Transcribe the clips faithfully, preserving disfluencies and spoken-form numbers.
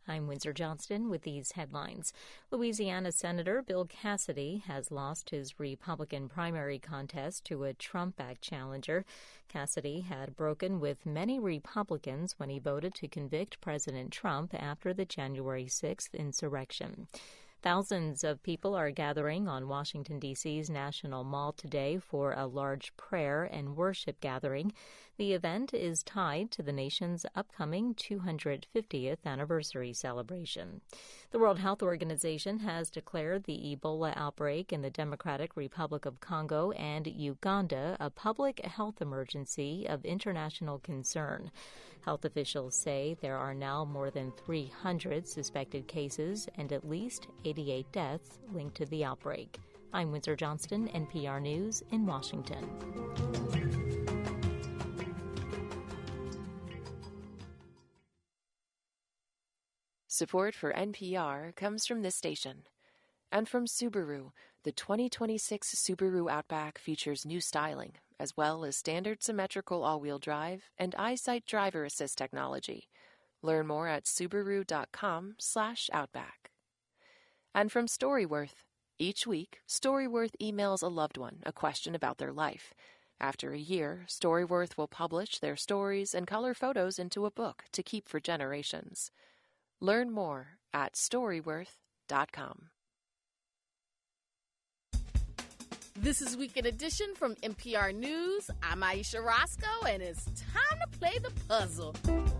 I'm Windsor Johnston with these headlines. Louisiana Senator Bill Cassidy has lost his Republican primary contest to a Trump-backed challenger. Cassidy had broken with many Republicans when he voted to convict President Trump after the January sixth insurrection. Thousands of people are gathering on Washington, D C's National Mall today for a large prayer and worship gathering. The event is tied to the nation's upcoming two hundred fiftieth anniversary celebration. The World Health Organization has declared the Ebola outbreak in the Democratic Republic of Congo and Uganda a public health emergency of international concern. Health officials say there are now more than three hundred suspected cases and at least eighty-eight deaths linked to the outbreak. I'm Windsor Johnston, N P R News in Washington. Support for N P R comes from this station. And from Subaru, the twenty twenty-six Subaru Outback features new styling, as well as standard symmetrical all-wheel drive and EyeSight driver assist technology. Learn more at Subaru.com slash Outback. And from Storyworth. Each week, Storyworth emails a loved one a question about their life. After a year, Storyworth will publish their stories and color photos into a book to keep for generations. Learn more at Storyworth dot com. This is Weekend Edition from N P R News. I'm Aisha Roscoe, and it's time to play the puzzle.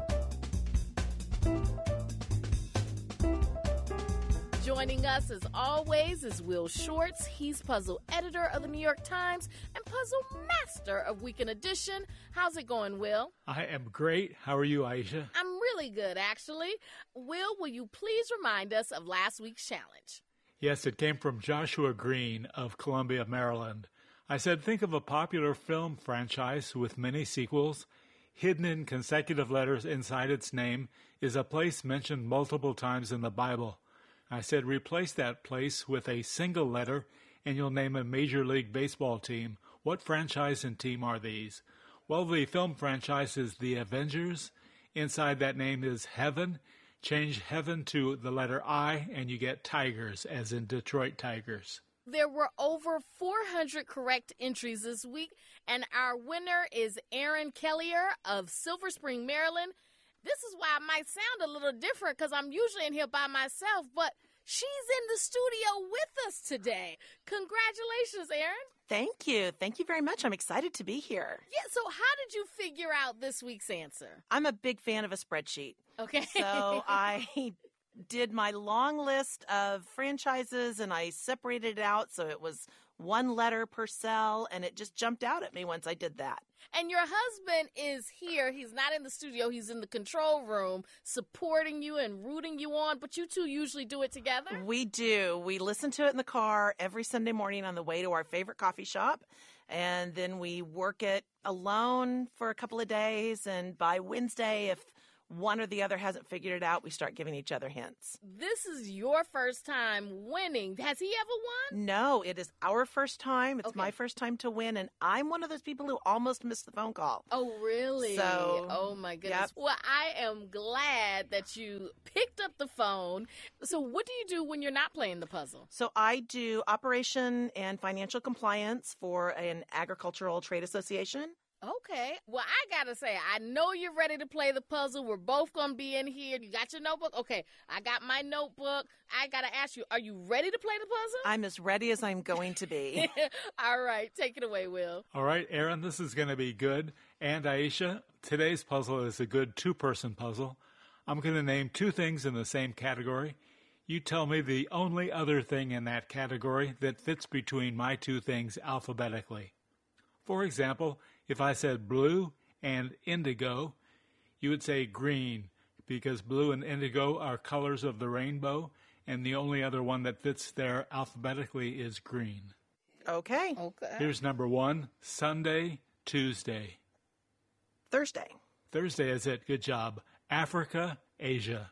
Joining us, as always, is Will Shortz. He's puzzle editor of the New York Times and puzzle master of Weekend Edition. How's it going, Will? I am great. How are you, Aisha? I'm really good, actually. Will, will you please remind us of last week's challenge? Yes, it came from Joshua Green of Columbia, Maryland. I said, think of a popular film franchise with many sequels. Hidden in consecutive letters inside its name is a place mentioned multiple times in the Bible. I said, replace that place with a single letter, and you'll name a Major League Baseball team. What franchise and team are these? Well, the film franchise is The Avengers. Inside that name is Heaven. Change Heaven to the letter I, and you get Tigers, as in Detroit Tigers. There were over four hundred correct entries this week, and our winner is Erin Kellier of Silver Spring, Maryland. This is why I might sound a little different because I'm usually in here by myself, but she's in the studio with us today. Congratulations, Erin. Thank you. Thank you very much. I'm excited to be here. Yeah, so how did you figure out this week's answer? I'm a big fan of a spreadsheet. Okay. So I did my long list of franchises and I separated it out so it was one letter per cell, and it just jumped out at me once I did that. And your husband is here. He's not in the studio. He's in the control room supporting you and rooting you on, but you two usually do it together? We do. We listen to it in the car every Sunday morning on the way to our favorite coffee shop, and then we work it alone for a couple of days, and by Wednesday, if one or the other hasn't figured it out, we start giving each other hints. This is your first time winning. Has he ever won? No, it is our first time. It's Okay. my first time to win, and I'm one of those people who almost missed the phone call. Oh, really? So, oh, my goodness. yep. Well, I am glad that you picked up the phone. So what do you do when you're not playing the puzzle? So I do operation and financial compliance for an agricultural trade association. Okay. Well, I got to say, I know you're ready to play the puzzle. We're both going to be in here. You got your notebook? Okay. I got my notebook. I got to ask you, are you ready to play the puzzle? I'm as ready as I'm going to be. All right. Take it away, Will. All right, Erin, this is going to be good. And Aisha, today's puzzle is a good two-person puzzle. I'm going to name two things in the same category. You tell me the only other thing in that category that fits between my two things alphabetically. For example, if I said blue and indigo, you would say green, because blue and indigo are colors of the rainbow, and the only other one that fits there alphabetically is green. Okay. Okay. Here's number one, Sunday, Tuesday. Thursday. Thursday is it. Good job. Africa, Asia.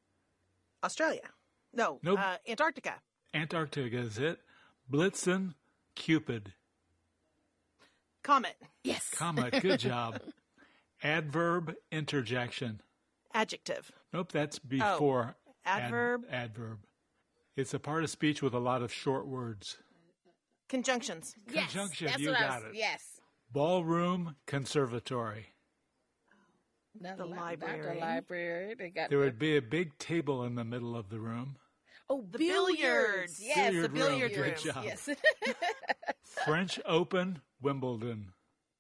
Australia. No, Nope. uh, Antarctica. Antarctica is it. Blitzen, Cupid. Comet. Yes. Comet, good job. Adverb, interjection. Adjective. Nope, that's before Adverb. Ad- adverb. It's a part of speech with a lot of short words. Conjunctions. Yes, Conjunction, that's you what I got was, it. Yes. Ballroom conservatory. Not The li- library. Not the library. They got There the- would be a big table in the middle of the room. oh, The billiards. billiards. Yes, Billiard the room. billiard Good rooms. job. Yes. French Open, Wimbledon.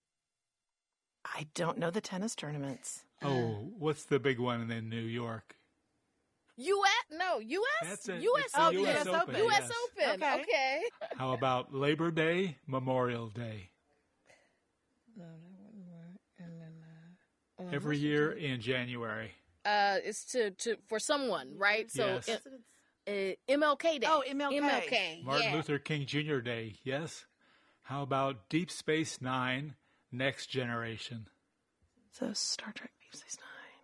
I don't know the tennis tournaments. Oh, what's the big one in New York? U S No, U S That's it. U S It's the Oh, Open. U S Open. U S yes. Open. Okay. Okay. How about Labor Day, Memorial Day? Every year in January. Uh, it's to, to for someone, right? So Yes. uh, uh, M L K Day. Oh, M L K. M L K. Martin yeah. Luther King Junior Day, yes. How about Deep Space Nine, Next Generation? So Star Trek Deep Space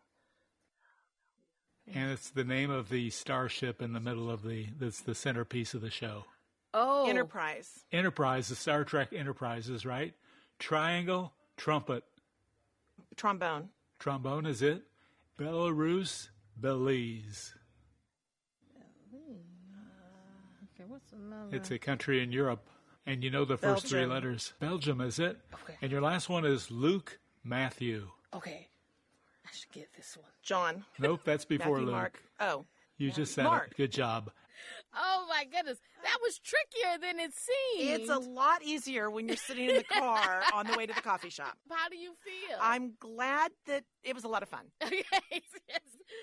Nine. And it's the name of the starship in the middle of the, that's the centerpiece of the show. Oh, Enterprise. Enterprise, the Star Trek Enterprises, right? Triangle, trumpet. Trombone. Trombone is it. Belarus, Belize. Okay, what's another? It's a country in Europe. And you know the first three Belgium. letters. Belgium, is it? Okay. And your last one is Luke Matthew. Okay, I should get this one. John. Nope, that's before Matthew Luke. Mark. Oh. You just said Mark. it. Good job. Oh my goodness, that was trickier than it seemed. It's a lot easier when you're sitting in the car on the way to the coffee shop. How do you feel? I'm glad that it was a lot of fun. Okay, yes.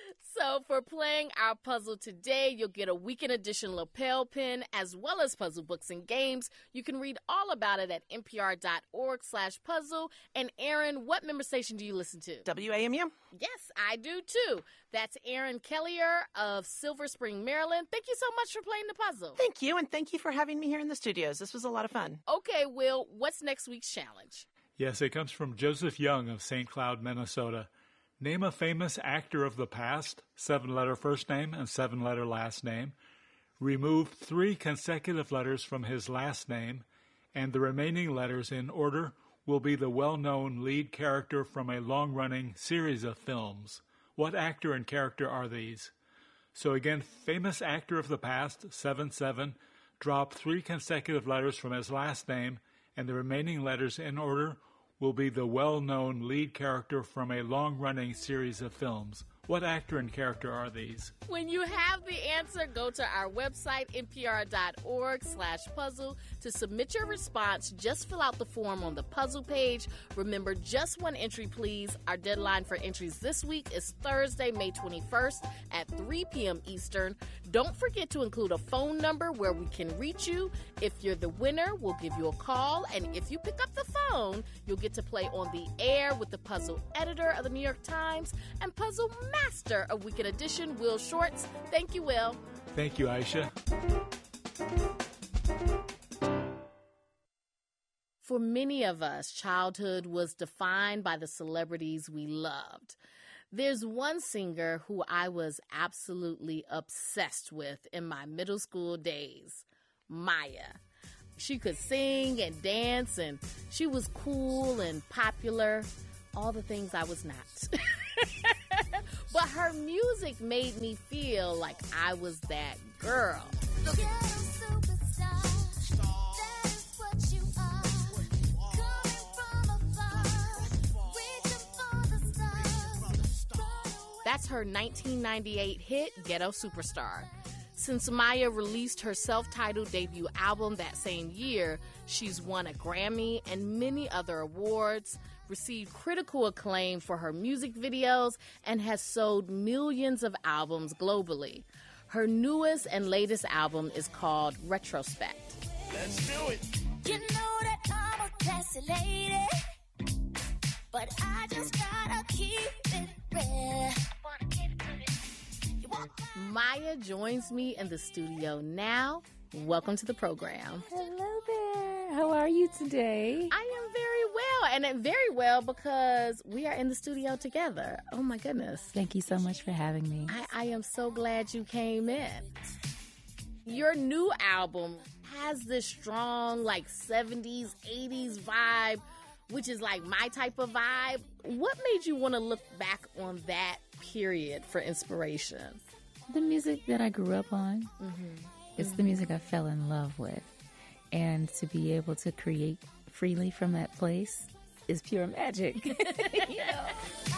So for playing our puzzle today, you'll get a weekend edition lapel pin as well as puzzle books and games. You can read all about it at npr.org slash puzzle. And Aaron, what member station do you listen to? W A M U. Yes, I do too. That's Aaron Kellier of Silver Spring, Maryland. Thank you so much for playing the puzzle. Thank you, and thank you for having me here in the studios. This was a lot of fun. Okay, Will, what's next week's challenge? Yes, it comes from Joseph Young of Saint Cloud, Minnesota. Name a famous actor of the past, seven-letter first name and seven-letter last name. Remove three consecutive letters from his last name, and the remaining letters in order will be the well-known lead character from a long-running series of films. What actor and character are these? So again, famous actor of the past, seven seven, drop three consecutive letters from his last name, and the remaining letters in order will be the well-known lead character from a long-running series of films. What actor and character are these? When you have the answer, go to our website, npr.org slash puzzle. To submit your response, just fill out the form on the puzzle page. Remember, just one entry, please. Our deadline for entries this week is Thursday, May twenty-first at three p.m. Eastern. Don't forget to include a phone number where we can reach you. If you're the winner, we'll give you a call. And if you pick up the phone, you'll get to play on the air with the puzzle editor of the New York Times and puzzle master of Weekend Edition, Will Shortz. Thank you, Will. Thank you, Aisha. For many of us, childhood was defined by the celebrities we loved. There's one singer who I was absolutely obsessed with in my middle school days, Maya. She could sing and dance, and she was cool and popular, all the things I was not. But her music made me feel like I was that girl. That's her nineteen ninety-eight hit, Ghetto Superstar. Since Maya released her self-titled debut album that same year, she's won a Grammy and many other awards, received critical acclaim for her music videos, and has sold millions of albums globally. Her newest and latest album is called Retrospect. Let's do it. You know that I'm a classy lady, but I just gotta keep it real. Maya joins me in the studio now. Welcome to the program. Hello there. How are you today? I am very well, and it very well because we are in the studio together. Oh my goodness. Thank you so much for having me. I, I am so glad you came in. Your new album has this strong, like, seventies, eighties vibe, which is like my type of vibe. What made you want to look back on that period for inspiration? the music that I grew up on. Mm-hmm. It's mm-hmm. the music I fell in love with. And to be able to create freely from that place is pure magic. You know?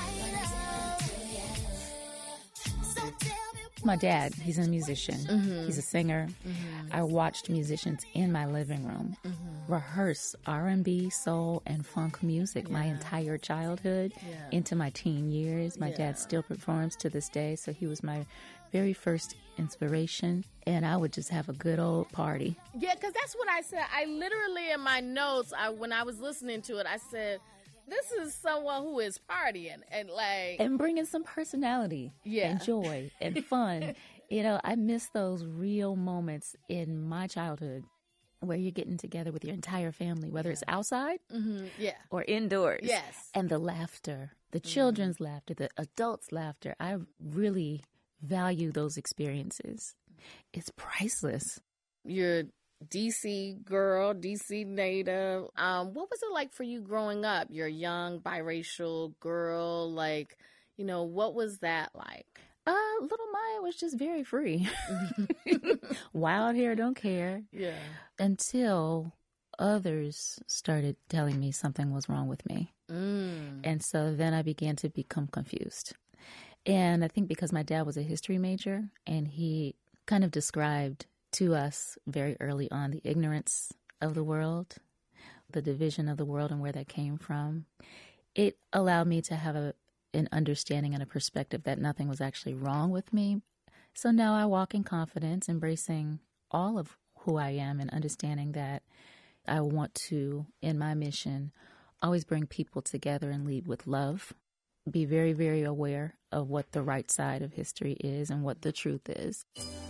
My dad, he's a musician. Mm-hmm. He's a singer. Mm-hmm. I watched musicians in my living room mm-hmm. rehearse R and B, soul, and funk music yeah. my entire childhood yeah. into my teen years. My yeah. dad still performs to this day, so he was my very first inspiration, and I would just have a good old party. Yeah, because that's what I said. I literally, in my notes, I, when I was listening to it, I said, this is someone who is partying and like... And bringing some personality yeah. and joy and fun. You know, I miss those real moments in my childhood where you're getting together with your entire family, whether yeah. it's outside mm-hmm. yeah. or indoors. Yes. And the laughter, the mm-hmm. children's laughter, the adults' laughter. I really value those experiences. It's priceless. You're D C girl, D C native. Um, what was it like for you growing up? You're a young biracial girl. Like, you know, what was that like? Uh, little Maya was just very free. Wild hair, don't care. Yeah. Until others started telling me something was wrong with me. Mm. And so then I began to become confused. And I think because my dad was a history major and he kind of described to us very early on the ignorance of the world, the division of the world and where that came from, it allowed me to have a, an understanding and a perspective that nothing was actually wrong with me. So now I walk in confidence, embracing all of who I am and understanding that I want to, in my mission, always bring people together and lead with love. Be very, very aware of what the right side of history is and what the truth is.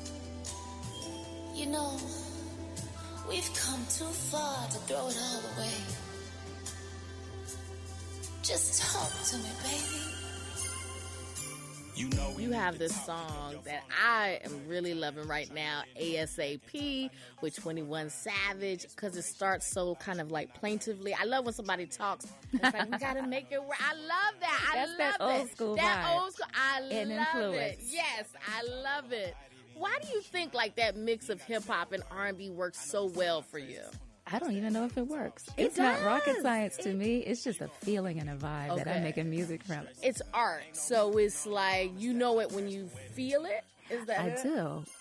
You know, we've come too far to throw it all away. Just talk to me, baby. You know, you have this song that I am really loving right now, A S A P, with twenty-one Savage, because it starts so kind of like plaintively. I love when somebody talks. It's like, we got to make it work. I love that. I That's love that it. old school That vibe old school. I and love influence. it. Yes, I love it. Why do you think like that mix of hip hop and R and B works so well for you? I don't even know if it works. It it's not does. rocket science to me. It's just a feeling and a vibe Okay. that I'm making music from. It's art, so it's like you know it when you feel it. Is that I it? do.